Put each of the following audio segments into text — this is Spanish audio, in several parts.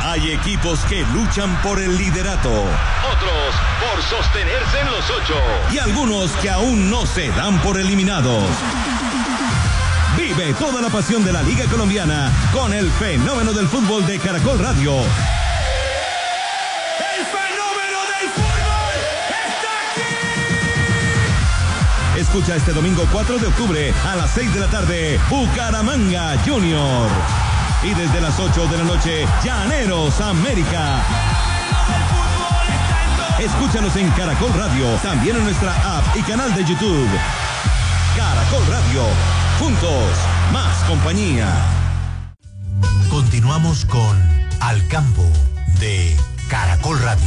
Hay equipos que luchan por el liderato, otros por sostenerse en los 8 y algunos que aún no se dan por eliminados. Vive toda la pasión de la Liga Colombiana con el fenómeno del fútbol de Caracol Radio. ¡El fenómeno del fútbol está aquí! Escucha este domingo 4 de octubre a las 6 de la tarde, Bucaramanga Junior. Y desde las 8 de la noche, Llaneros América. Escúchanos en Caracol Radio, también en nuestra app y canal de YouTube. Caracol Radio, juntos, más compañía. Continuamos con Al Campo de Caracol Radio.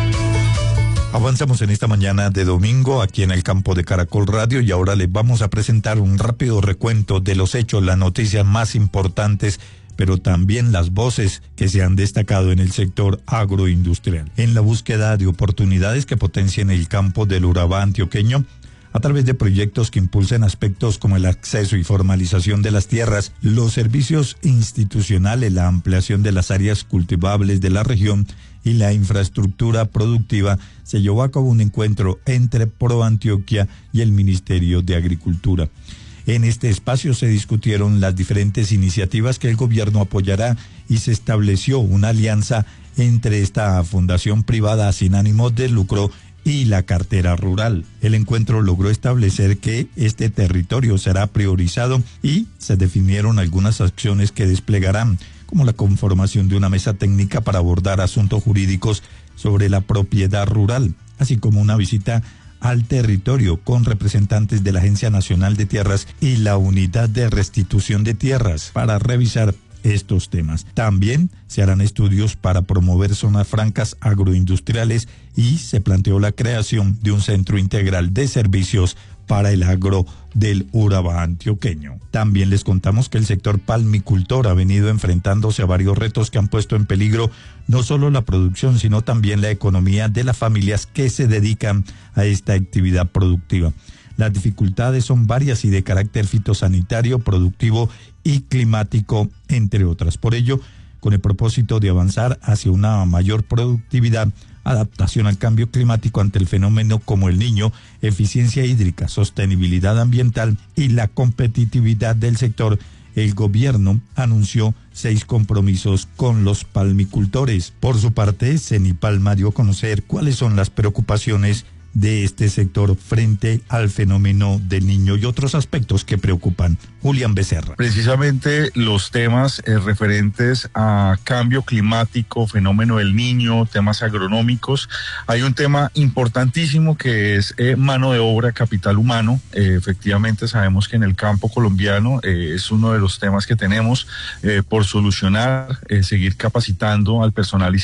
Avanzamos en esta mañana de domingo aquí en el campo de Caracol Radio y ahora les vamos a presentar un rápido recuento de los hechos, las noticias más importantes, pero también las voces que se han destacado en el sector agroindustrial. En la búsqueda de oportunidades que potencien el campo del Urabá antioqueño, a través de proyectos que impulsen aspectos como el acceso y formalización de las tierras, los servicios institucionales, la ampliación de las áreas cultivables de la región y la infraestructura productiva, se llevó a cabo un encuentro entre ProAntioquia y el Ministerio de Agricultura. En este espacio se discutieron las diferentes iniciativas que el gobierno apoyará y se estableció una alianza entre esta fundación privada sin ánimo de lucro y la cartera rural. El encuentro logró establecer que este territorio será priorizado y se definieron algunas acciones que desplegarán, como la conformación de una mesa técnica para abordar asuntos jurídicos sobre la propiedad rural, así como una visita al territorio con representantes de la Agencia Nacional de Tierras y la Unidad de Restitución de Tierras para revisar estos temas. También se harán estudios para promover zonas francas agroindustriales y se planteó la creación de un centro integral de servicios para el agro del Urabá antioqueño. También les contamos que el sector palmicultor ha venido enfrentándose a varios retos que han puesto en peligro no solo la producción, sino también la economía de las familias que se dedican a esta actividad productiva. Las dificultades son varias y de carácter fitosanitario, productivo y climático, entre otras. Por ello, con el propósito de avanzar hacia una mayor productividad, adaptación al cambio climático ante el fenómeno como el Niño, eficiencia hídrica, sostenibilidad ambiental y la competitividad del sector, el gobierno anunció 6 compromisos con los palmicultores. Por su parte, Cenipalma dio a conocer cuáles son las preocupaciones de este sector frente al fenómeno del Niño y otros aspectos que preocupan. Julián Becerra. Precisamente los temas referentes a cambio climático, fenómeno del Niño, temas agronómicos. Hay un tema importantísimo que es mano de obra, capital humano. Efectivamente sabemos que en el campo colombiano es uno de los temas que tenemos por solucionar, seguir capacitando al personal y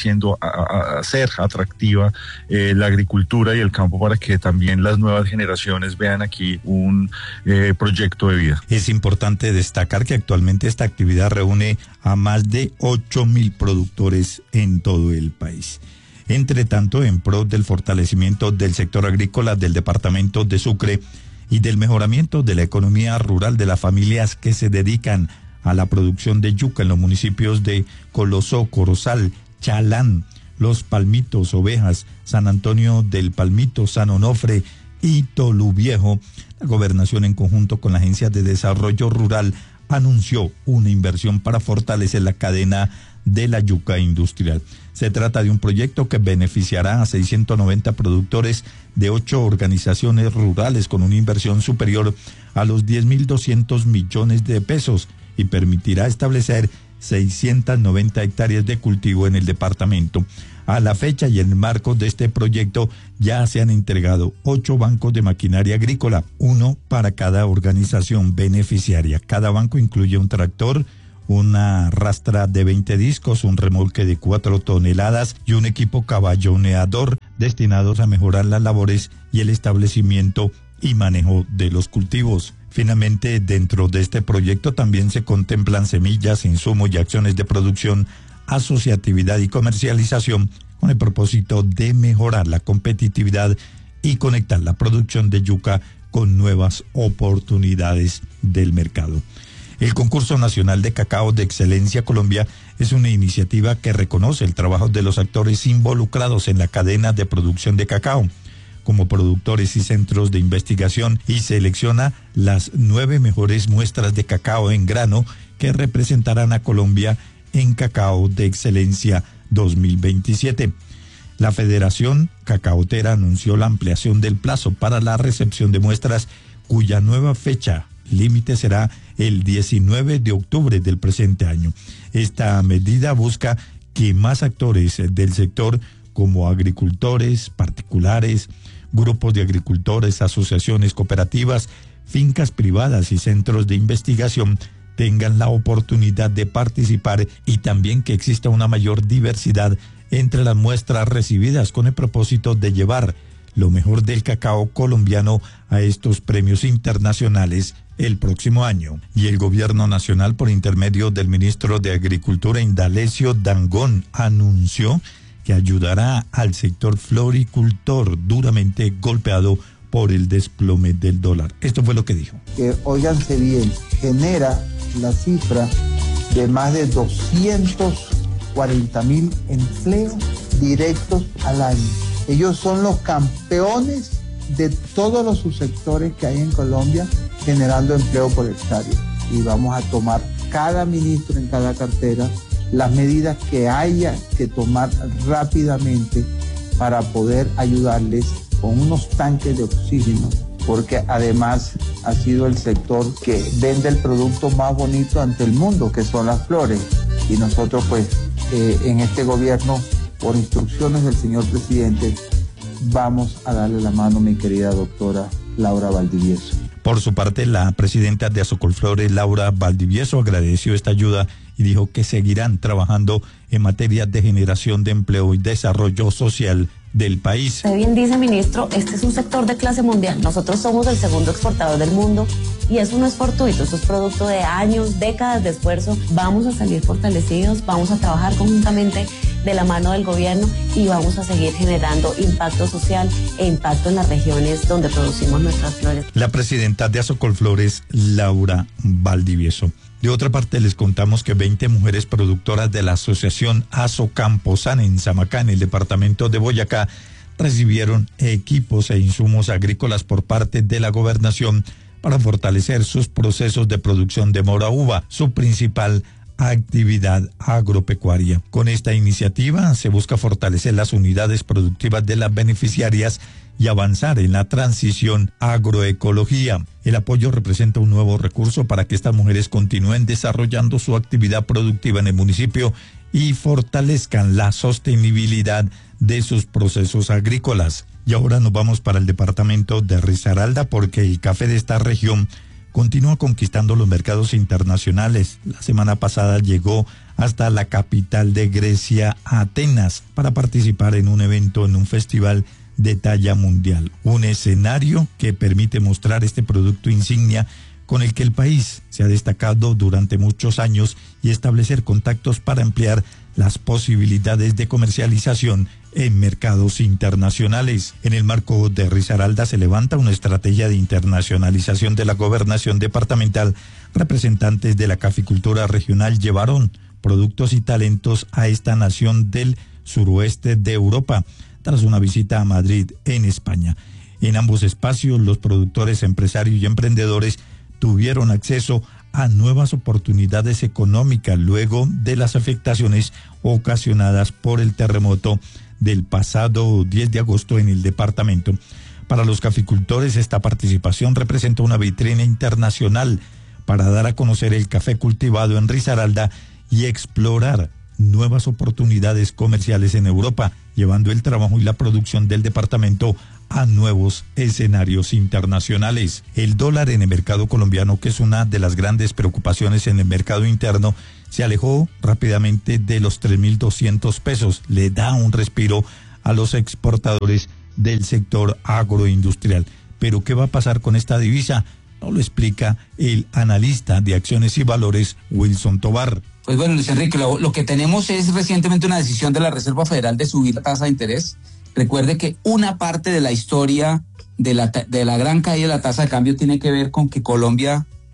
hacer atractiva la agricultura y el campo para que también las nuevas generaciones vean aquí un proyecto de vida. Es importante destacar que actualmente esta actividad reúne a más de 8.000 productores en todo el país. Entre tanto, en pro del fortalecimiento del sector agrícola del departamento de Sucre y del mejoramiento de la economía rural de las familias que se dedican a la producción de yuca en los municipios de Colosó, Corozal, Chalán, Los Palmitos, Ovejas, San Antonio del Palmito, San Onofre y Toluviejo, la gobernación en conjunto con la Agencia de Desarrollo Rural anunció una inversión para fortalecer la cadena de la yuca industrial. Se trata de un proyecto que beneficiará a 690 productores de 8 organizaciones rurales con una inversión superior a los 10.200 millones de pesos y permitirá establecer 690 hectáreas de cultivo en el departamento. A la fecha y en el marco de este proyecto ya se han entregado 8 bancos de maquinaria agrícola, 1 para cada organización beneficiaria. Cada banco incluye un tractor, una rastra de 20 discos, un remolque de 4 toneladas y un equipo caballoneador destinados a mejorar las labores y el establecimiento y manejo de los cultivos. Finalmente, dentro de este proyecto también se contemplan semillas, insumos y acciones de producción, asociatividad y comercialización con el propósito de mejorar la competitividad y conectar la producción de yuca con nuevas oportunidades del mercado. El Concurso Nacional de Cacao de Excelencia Colombia es una iniciativa que reconoce el trabajo de los actores involucrados en la cadena de producción de cacao, como productores y centros de investigación, y selecciona las 9 mejores muestras de cacao en grano que representarán a Colombia en Cacao de Excelencia 2027. La Federación Cacaotera anunció la ampliación del plazo para la recepción de muestras, cuya nueva fecha límite será el 19 de octubre del presente año. Esta medida busca que más actores del sector, como agricultores, particulares, grupos de agricultores, asociaciones cooperativas, fincas privadas y centros de investigación, tengan la oportunidad de participar, y también que exista una mayor diversidad entre las muestras recibidas, con el propósito de llevar lo mejor del cacao colombiano a estos premios internacionales el próximo año. Y el gobierno nacional, por intermedio del ministro de Agricultura, Indalecio Dangond, anunció que ayudará al sector floricultor duramente golpeado por el desplome del dólar. Esto fue lo que dijo. Óiganse bien, genera la cifra de más de 240.000 empleos directos al año. Ellos son los campeones de todos los subsectores que hay en Colombia generando empleo por hectárea. Y vamos a tomar cada ministro en cada cartera las medidas que haya que tomar rápidamente para poder ayudarles con unos tanques de oxígeno, porque además ha sido el sector que vende el producto más bonito ante el mundo, que son las flores. Y nosotros pues en este gobierno, por instrucciones del señor presidente, vamos a darle la mano a mi querida doctora Laura Valdivieso. Por su parte, la presidenta de Azocolflores, Laura Valdivieso, agradeció esta ayuda y dijo que seguirán trabajando en materia de generación de empleo y desarrollo social del país. Usted bien dice, ministro, este es un sector de clase mundial. Nosotros somos el segundo exportador del mundo y eso no es fortuito, eso es producto de años, décadas de esfuerzo. Vamos a salir fortalecidos, vamos a trabajar conjuntamente de la mano del gobierno y vamos a seguir generando impacto social e impacto en las regiones donde producimos nuestras flores. La presidenta de Azocolflores, Laura Valdivieso. De otra parte, les contamos que 20 mujeres productoras de la asociación Azocamposana en Samacá, en el departamento de Boyacá, recibieron equipos e insumos agrícolas por parte de la gobernación para fortalecer sus procesos de producción de mora uva, su principal actividad agropecuaria. Con esta iniciativa se busca fortalecer las unidades productivas de las beneficiarias y avanzar en la transición agroecología. El apoyo representa un nuevo recurso para que estas mujeres continúen desarrollando su actividad productiva en el municipio y fortalezcan la sostenibilidad de sus procesos agrícolas. Y ahora nos vamos para el departamento de Risaralda, porque el café de esta región continúa conquistando los mercados internacionales. La semana pasada llegó hasta la capital de Grecia, Atenas, para participar en un evento, en un festival de talla mundial. Un escenario que permite mostrar este producto insignia con el que el país se ha destacado durante muchos años y establecer contactos para ampliar las posibilidades de comercialización en mercados internacionales. En el marco de Risaralda se levanta una estrategia de internacionalización de la gobernación departamental. Representantes de la caficultura regional llevaron productos y talentos a esta nación del suroeste de Europa, tras una visita a Madrid, en España. En ambos espacios, los productores, empresarios y emprendedores tuvieron acceso a nuevas oportunidades económicas luego de las afectaciones ocasionadas por el terremoto del pasado 10 de agosto en el departamento. Para los caficultores, esta participación representa una vitrina internacional para dar a conocer el café cultivado en Risaralda y explorar nuevas oportunidades comerciales en Europa, llevando el trabajo y la producción del departamento a nuevos escenarios internacionales. El dólar en el mercado colombiano, que es una de las grandes preocupaciones en el mercado interno, se alejó rápidamente de los 3.200 pesos. Le da un respiro a los exportadores del sector agroindustrial. Pero ¿qué va a pasar con esta divisa? Nos lo explica el analista de acciones y valores, Wilson Tobar. Pues bueno, Luis Enrique, lo que tenemos es recientemente una decisión de la Reserva Federal de subir la tasa de interés. Recuerde que una parte de la historia de la gran caída de la tasa de cambio tiene que ver con que Colombia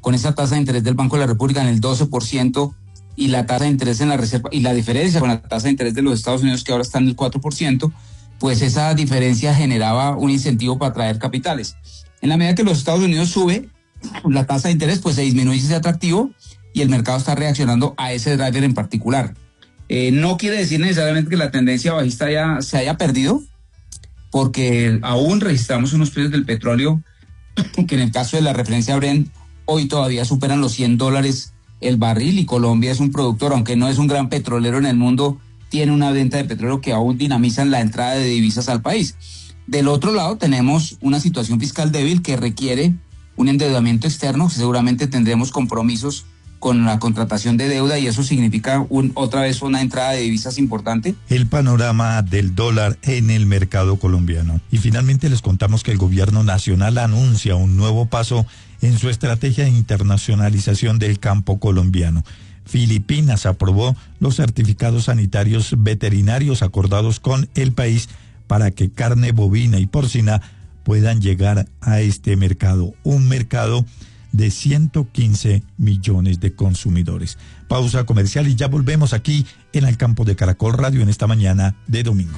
con esa tasa de interés del Banco de la República en el 12%, y la tasa de interés en la reserva, y la diferencia con la tasa de interés de los Estados Unidos, que ahora está en el 4%, pues esa diferencia generaba un incentivo para atraer capitales. En la medida que los Estados Unidos sube la tasa de interés, pues se disminuye ese atractivo y el mercado está reaccionando a ese driver en particular. No quiere decir necesariamente que la tendencia bajista ya se haya perdido, porque aún registramos unos precios del petróleo que en el caso de la referencia Brent hoy todavía superan los $100 el barril, y Colombia es un productor, aunque no es un gran petrolero en el mundo, tiene una venta de petróleo que aún dinamizan la entrada de divisas al país. Del otro lado tenemos una situación fiscal débil que requiere un endeudamiento externo, seguramente tendremos compromisos con la contratación de deuda y eso significa otra vez una entrada de divisas importante. El panorama del dólar en el mercado colombiano. Y finalmente les contamos que el gobierno nacional anuncia un nuevo paso en su estrategia de internacionalización del campo colombiano. Filipinas aprobó los certificados sanitarios veterinarios acordados con el país para que carne bovina y porcina puedan llegar a este mercado, un mercado de 115 millones de consumidores. Pausa comercial y ya volvemos aquí en el campo de Caracol Radio en esta mañana de domingo.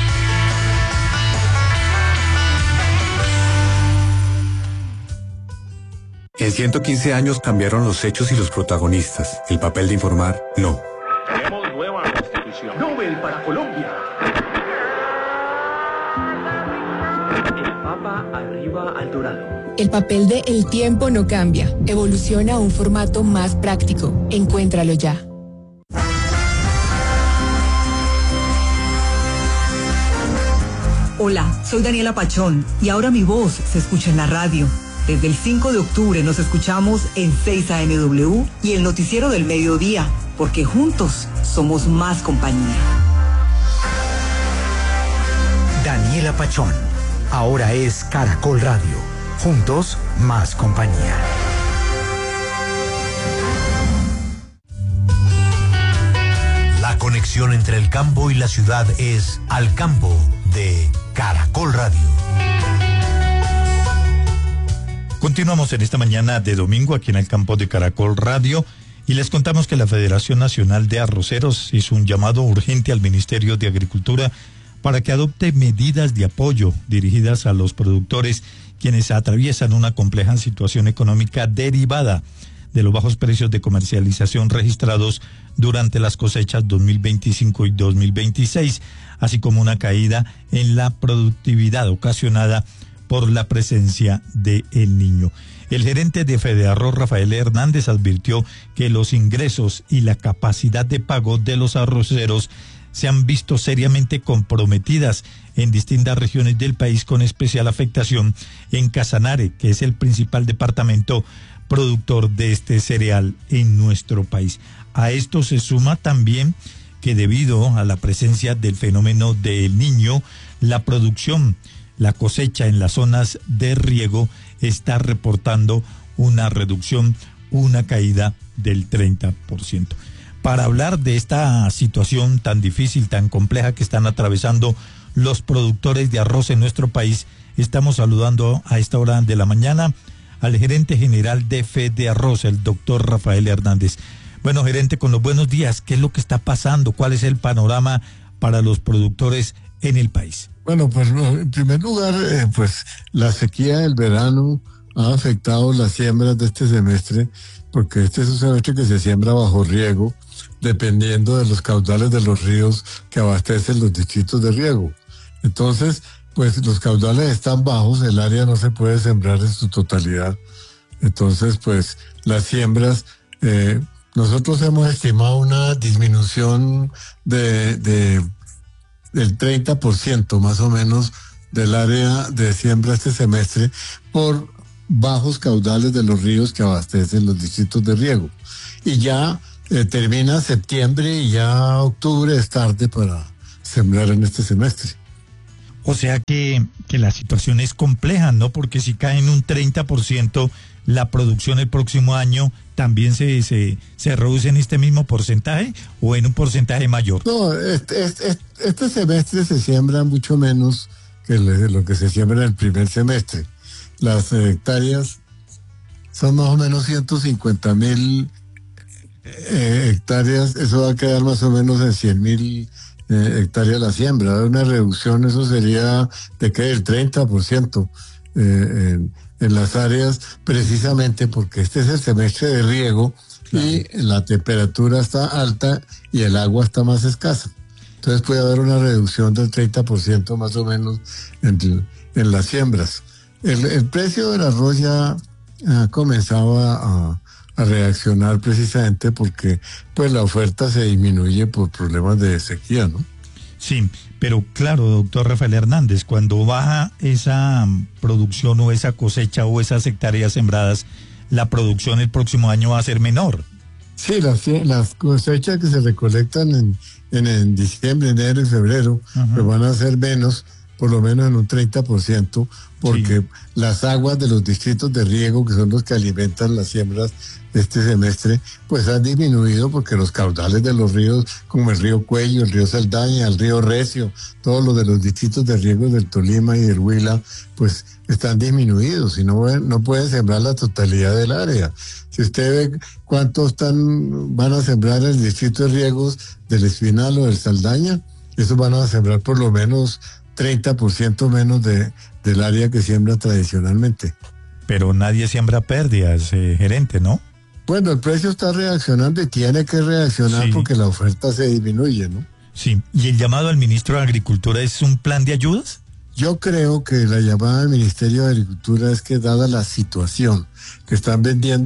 En 115 años cambiaron los hechos y los protagonistas. El papel de informar, no. Tenemos nueva constitución. Nobel para Colombia. El Papa arriba al Dorado. El papel de El Tiempo no cambia. Evoluciona a un formato más práctico. Encuéntralo ya. Hola, soy Daniela Pachón y ahora mi voz se escucha en la radio. Desde el 5 de octubre nos escuchamos en 6 AMW y el noticiero del mediodía, porque juntos somos más compañía. Daniela Pachón, ahora es Caracol Radio. Juntos, más compañía. La conexión entre el campo y la ciudad es Al Campo de Caracol Radio. Continuamos en esta mañana de domingo aquí en el campo de Caracol Radio y les contamos que la Federación Nacional de Arroceros hizo un llamado urgente al Ministerio de Agricultura para que adopte medidas de apoyo dirigidas a los productores quienes atraviesan una compleja situación económica derivada de los bajos precios de comercialización registrados durante las cosechas 2025 y 2026, así como una caída en la productividad ocasionada por la presencia de El Niño. El gerente de Fedearroz, Rafael Hernández, advirtió que los ingresos y la capacidad de pago de los arroceros se han visto seriamente comprometidas en distintas regiones del país, con especial afectación en Casanare, que es el principal departamento productor de este cereal en nuestro país. A esto se suma también que debido a la presencia del fenómeno del Niño, la producción, la cosecha en las zonas de riego está reportando una reducción, una caída del 30%. Para hablar de esta situación tan difícil, tan compleja que están atravesando los productores de arroz en nuestro país, estamos saludando a esta hora de la mañana al gerente general de Fedearroz, el doctor Rafael Hernández. Bueno, gerente, con los buenos días, ¿qué es lo que está pasando? ¿Cuál es el panorama para los productores en el país? Bueno, pues en primer lugar, pues la sequía del verano ha afectado las siembras de este semestre, porque este es un semestre que se siembra bajo riego, dependiendo de los caudales de los ríos que abastecen los distritos de riego. Entonces, pues los caudales están bajos, el área no se puede sembrar en su totalidad. Entonces, pues las siembras, nosotros hemos estimado una disminución del 30% más o menos del área de siembra este semestre por bajos caudales de los ríos que abastecen los distritos de riego. Y ya termina septiembre y ya octubre es tarde para sembrar en este semestre. O sea que la situación es compleja, ¿no? Porque si cae en un 30% la producción el próximo año, ¿también se reduce en este mismo porcentaje o en un porcentaje mayor? No, este semestre se siembra mucho menos que lo que se siembra en el primer semestre. Las hectáreas son más o menos 150.000 hectáreas, eso va a quedar más o menos en 100.000 hectáreas la siembra. Una reducción, eso sería de que el 30% en las áreas, precisamente porque este es el semestre de riego, claro, y la temperatura está alta y el agua está más escasa. Entonces puede haber una reducción del 30% más o menos en las siembras. El precio del arroz ya ha comenzado a reaccionar precisamente porque pues la oferta se disminuye por problemas de sequía, ¿no? Sí, pero claro, doctor Rafael Hernández, cuando baja esa producción o esa cosecha o esas hectáreas sembradas, la producción el próximo año va a ser menor. Sí, las cosechas que se recolectan en diciembre, enero y febrero, pues van a ser menos, por lo menos en un 30%, porque sí, las aguas de los distritos de riego, que son los que alimentan las siembras de este semestre, pues han disminuido porque los caudales de los ríos, como el río Cuello, el río Saldaña, el río Recio, todos los de los distritos de riego del Tolima y del Huila, pues están disminuidos y no pueden sembrar la totalidad del área. Si usted ve cuántos van a sembrar el distrito de riegos del Espinal o del Saldaña, esos van a sembrar por lo menos 30% menos del área que siembra tradicionalmente. Pero nadie siembra pérdidas, gerente, ¿no? Bueno, el precio está reaccionando y tiene que reaccionar, sí, porque la oferta se disminuye, ¿no? Sí, ¿y el llamado al ministro de Agricultura es un plan de ayudas? Yo creo que la llamada al Ministerio de Agricultura es que, dada la situación que están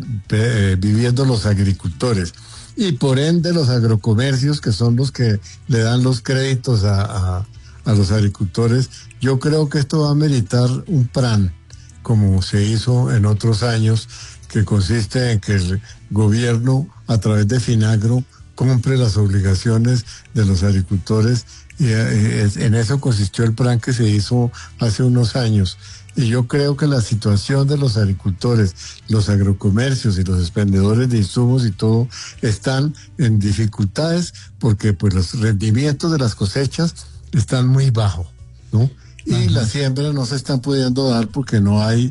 viviendo los agricultores y por ende los agrocomercios, que son los que le dan los créditos a los agricultores, yo creo que esto va a meritar un plan, como se hizo en otros años, que consiste en que el gobierno, a través de Finagro, cumple las obligaciones de los agricultores, y en eso consistió el plan que se hizo hace unos años. Y yo creo que la situación de los agricultores, los agrocomercios y los expendedores de insumos y todo están en dificultades porque pues los rendimientos de las cosechas están muy bajos, ¿no? Y las siembras no se están pudiendo dar porque no hay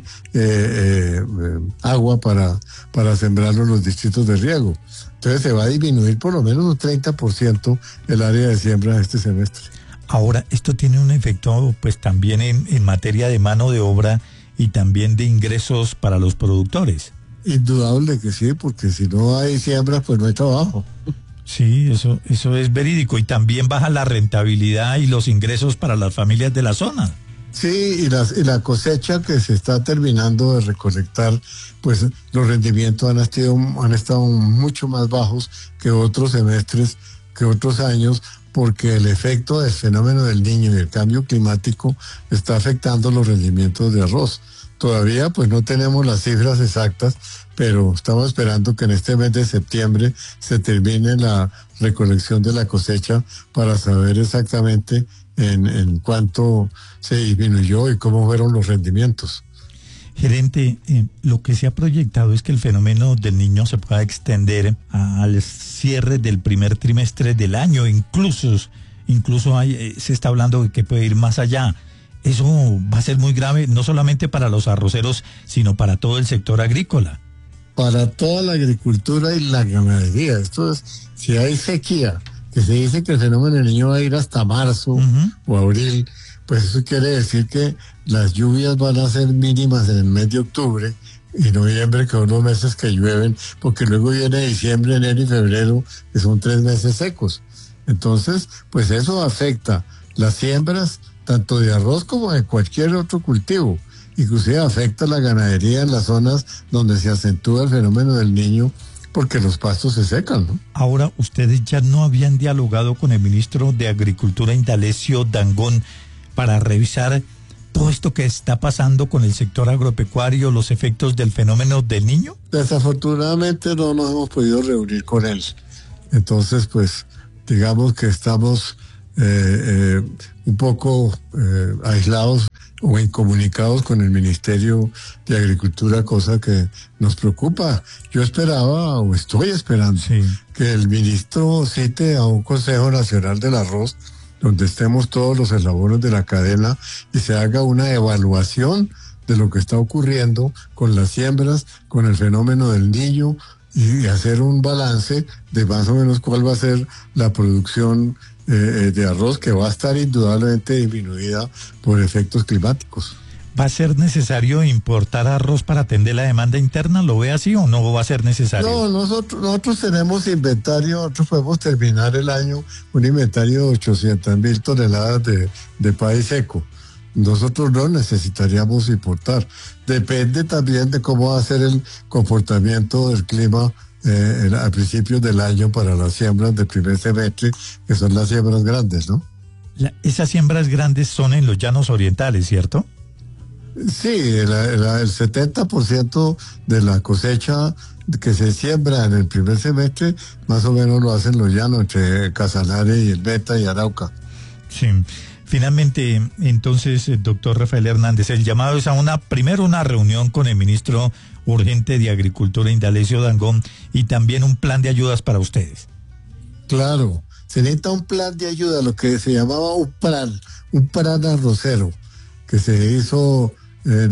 agua para sembrarlo en los distritos de riego. Entonces se va a disminuir por lo menos un 30% el área de siembra este semestre. Ahora, esto tiene un efecto pues también en materia de mano de obra y también de ingresos para los productores. Indudable que sí, porque si no hay siembras, pues no hay trabajo. Sí, eso es verídico, y también baja la rentabilidad y los ingresos para las familias de la zona. Sí, y la cosecha que se está terminando de recolectar, pues los rendimientos han estado mucho más bajos que otros semestres, que otros años, porque el efecto del fenómeno del Niño y el cambio climático está afectando los rendimientos de arroz. Todavía pues no tenemos las cifras exactas, pero estamos esperando que en este mes de septiembre se termine la recolección de la cosecha para saber exactamente en cuánto se disminuyó y cómo fueron los rendimientos. Gerente, lo que se ha proyectado es que el fenómeno del Niño se pueda extender al cierre del primer trimestre del año, incluso se está hablando de que puede ir más allá. Eso va a ser muy grave, no solamente para los arroceros, sino para todo el sector agrícola. Para toda la agricultura y la ganadería. Esto es, si hay sequía, que se dice que el fenómeno del Niño va a ir hasta marzo o abril, pues eso quiere decir que las lluvias van a ser mínimas en el mes de octubre y noviembre, que son los meses que llueven, porque luego viene diciembre, enero y febrero, que son 3 meses secos. Entonces, pues eso afecta las siembras, tanto de arroz como de cualquier otro cultivo. Inclusive afecta la ganadería en las zonas donde se acentúa el fenómeno del Niño, porque los pastos se secan, ¿no? Ahora, ustedes ya no habían dialogado con el ministro de Agricultura, Indalecio Dangond, para revisar todo esto que está pasando con el sector agropecuario, los efectos del fenómeno del Niño. Desafortunadamente no nos hemos podido reunir con él. Entonces, pues, digamos que estamos un poco aislados o incomunicados con el Ministerio de Agricultura, cosa que nos preocupa. Yo esperaba o estoy esperando que el ministro cite a un Consejo Nacional del Arroz donde estemos todos los eslabones de la cadena y se haga una evaluación de lo que está ocurriendo con las siembras, con el fenómeno del Niño, y hacer un balance de más o menos cuál va a ser la producción de arroz, que va a estar indudablemente disminuida por efectos climáticos. ¿Va a ser necesario importar arroz para atender la demanda interna? ¿Lo ve así o no va a ser necesario? No, nosotros tenemos inventario, nosotros podemos terminar el año un inventario de 800,000 toneladas de país seco. Nosotros no necesitaríamos importar. Depende también de cómo va a ser el comportamiento del clima a principios del año para las siembras del primer semestre, que son las siembras grandes, ¿no? Esas siembras grandes son en los llanos orientales, ¿cierto? Sí, el 70% de la cosecha que se siembra en el primer semestre, más o menos lo hacen los llanos, entre Casanare y el Meta y Arauca. Sí. Finalmente, entonces, doctor Rafael Hernández, el llamado es a primero una reunión con el ministro urgente de Agricultura, Indalecio Dangond, y también un plan de ayudas para ustedes. Claro, se necesita un plan de ayuda, lo que se llamaba un plan arrocero, que se hizo en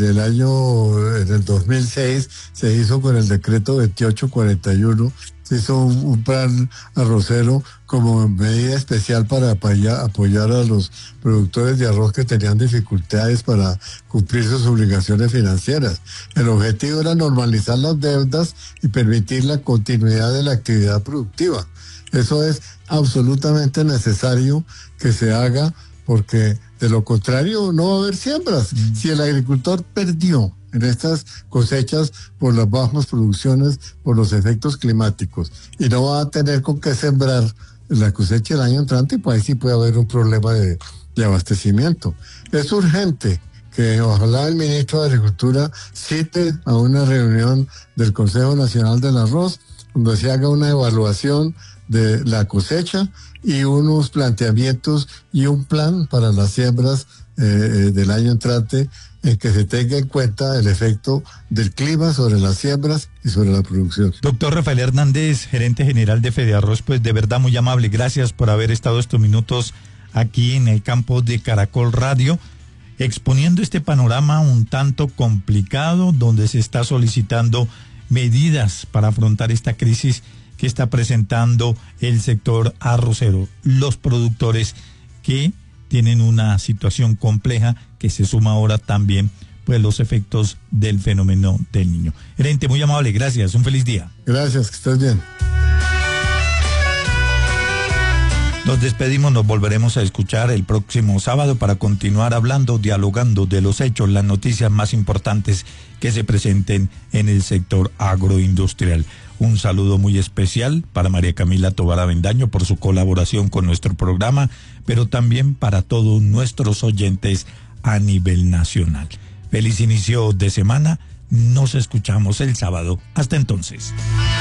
el 2006, se hizo con el decreto 2841, se hizo un plan arrocero como medida especial para apoyar a los productores de arroz que tenían dificultades para cumplir sus obligaciones financieras. El objetivo era normalizar las deudas y permitir la continuidad de la actividad productiva. Eso es absolutamente necesario que se haga, porque de lo contrario no va a haber siembras. Si el agricultor perdió en estas cosechas por las bajas producciones, por los efectos climáticos, y no va a tener con qué sembrar la cosecha el año entrante, pues ahí sí puede haber un problema de abastecimiento. Es urgente que ojalá el ministro de Agricultura cite a una reunión del Consejo Nacional del Arroz, donde se haga una evaluación de la cosecha y unos planteamientos y un plan para las siembras del año entrante, en que se tenga en cuenta el efecto del clima sobre las siembras y sobre la producción. Doctor Rafael Hernández, gerente general de Fedearroz, pues de verdad muy amable, gracias por haber estado estos minutos aquí en el campo de Caracol Radio, exponiendo este panorama un tanto complicado, donde se está solicitando medidas para afrontar esta crisis que está presentando el sector arrocero, los productores que tienen una situación compleja, que se suma ahora también pues los efectos del fenómeno del Niño. Gerente, muy amable, gracias, un feliz día. Gracias, que estés bien. Nos despedimos, nos volveremos a escuchar el próximo sábado para continuar hablando, dialogando de los hechos, las noticias más importantes que se presenten en el sector agroindustrial. Un saludo muy especial para María Camila Tobar Avendaño por su colaboración con nuestro programa, pero también para todos nuestros oyentes a nivel nacional. Feliz inicio de semana, nos escuchamos el sábado. Hasta entonces.